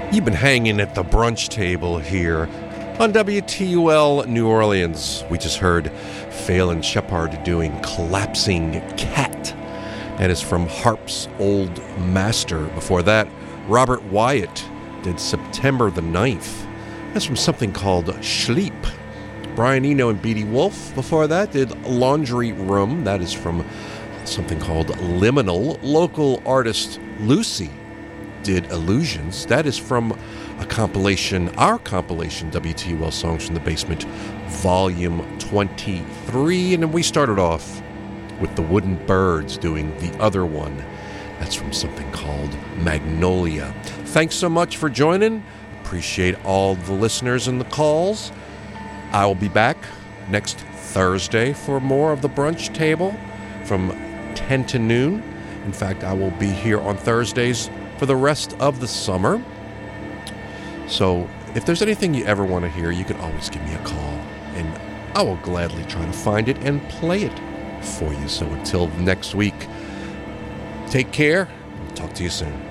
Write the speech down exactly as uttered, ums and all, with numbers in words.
You've been hanging at the brunch table here on W T U L New Orleans. We just heard Phelan Shepard doing Collapsing Cat. That is from Harp's Old Master. Before that, Robert Wyatt did September the ninth. That's from something called Sleep. Brian Eno and Beatty Wolf before that did Laundry Room. That is from something called Liminal. Local artist Lucy did Illusions. That is from a compilation, our compilation, W T U L Songs from the Basement, Volume twenty-three. And then we started off with the Wooden Birds doing the other one. That's from something called Magnolia. Thanks so much for joining. Appreciate all the listeners and the calls. I will be back next Thursday for more of the brunch table from ten to noon. In fact, I will be here on Thursdays for the rest of the summer. So if there's anything you ever want to hear, you can always give me a call, and I will gladly try to find it and play it for you. So until next week, take care. Talk to you soon.